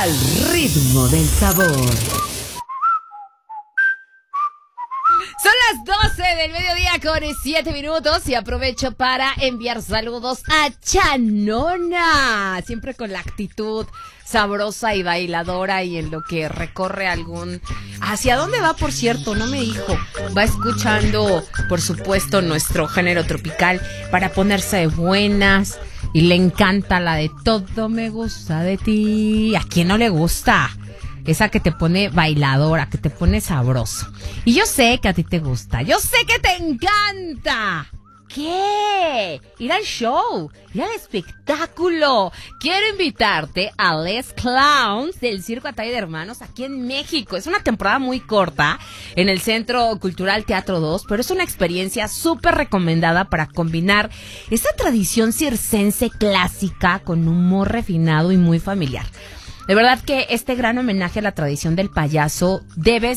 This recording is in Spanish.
al ritmo del sabor. Son las 12 del mediodía con 7 minutos y aprovecho para enviar saludos a Chanona, siempre con la actitud sabrosa y bailadora y en lo que recorre algún... ¿Hacia dónde va, por cierto? No me dijo. Va escuchando, por supuesto, nuestro género tropical para ponerse de buenas y le encanta la de Todo me gusta de ti. ¿A quién no le gusta? Esa que te pone bailadora, que te pone sabroso. Y yo sé que a ti te gusta. Yo sé que te encanta. ¿Qué? Ir al show, ir al espectáculo. Quiero invitarte a Les Clowns del Circo Atay de Hermanos aquí en México. Es una temporada muy corta en el Centro Cultural Teatro 2, pero es una experiencia súper recomendada para combinar esa tradición circense clásica con humor refinado y muy familiar. De verdad que este gran homenaje a la tradición del payaso debes